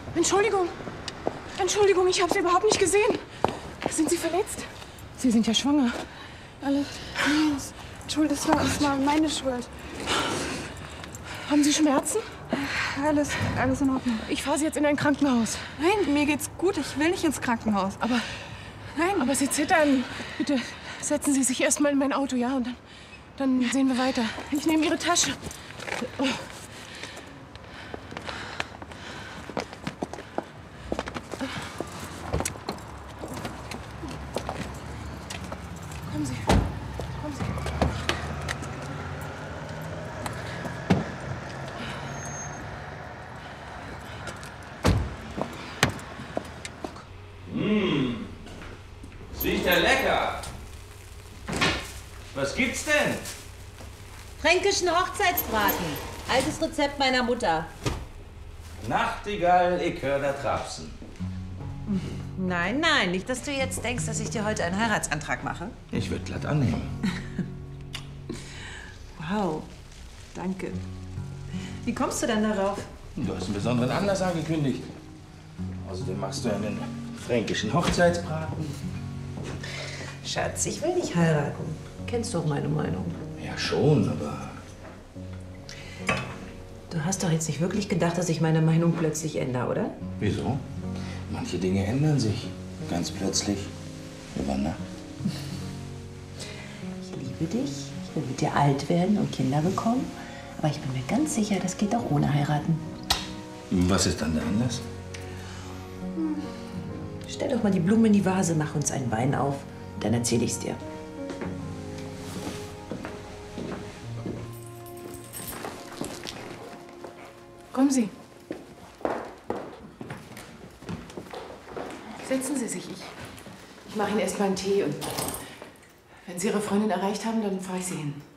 Entschuldigung. Entschuldigung, ich habe Sie überhaupt nicht gesehen. Sind Sie verletzt? Sie sind ja schwanger. Alles. Entschuldigung, das war meine Schuld. Haben Sie Schmerzen? Alles in Ordnung. Ich fahre Sie jetzt in ein Krankenhaus. Nein, mir geht's gut. Ich will nicht ins Krankenhaus. Aber Sie zittern. Bitte setzen Sie sich erst mal in mein Auto, ja? Und dann sehen wir weiter. Ich nehme Ihre Tasche. Kommen Sie. Kommen Sie. Riecht ja lecker. Was gibt's denn? Fränkischen Hochzeitsbraten. Altes Rezept meiner Mutter. Nachtigall, ich hör da Trapsen. Nein, nein, nicht, dass du jetzt denkst, dass ich dir heute einen Heiratsantrag mache. Ich würde glatt annehmen. Wow, danke. Wie kommst du denn darauf? Du hast einen besonderen Anlass angekündigt. Außerdem machst du einen fränkischen Hochzeitsbraten. Schatz, ich will nicht heiraten. Kennst doch meine Meinung. Ja, schon, aber... Du hast doch jetzt nicht wirklich gedacht, dass ich meine Meinung plötzlich ändere, oder? Wieso? Manche Dinge ändern sich. Ganz plötzlich. Über Nacht. Ich liebe dich. Ich will mit dir alt werden und Kinder bekommen. Aber ich bin mir ganz sicher, das geht auch ohne heiraten. Was ist dann der Anlass? Stell doch mal die Blumen in die Vase, mach uns einen Wein auf. Dann erzähl ich's dir. Kommen Sie. Setzen Sie sich. Ich mache Ihnen erst mal einen Tee und wenn Sie Ihre Freundin erreicht haben, dann fahre ich Sie hin.